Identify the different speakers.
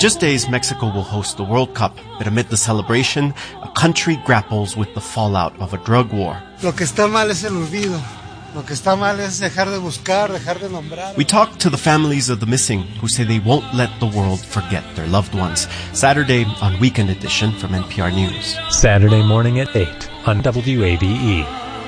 Speaker 1: just days, Mexico will host the World Cup, but amid the celebration, a country grapples with the fallout of a drug war.
Speaker 2: Lo que está mal es el olvido. Lo que está mal es dejar de buscar, dejar de nombrar.
Speaker 1: We talk to the families of the missing who say they won't let the world forget their loved ones. Saturday on Weekend Edition from NPR News.
Speaker 3: Saturday morning at 8 on WABE.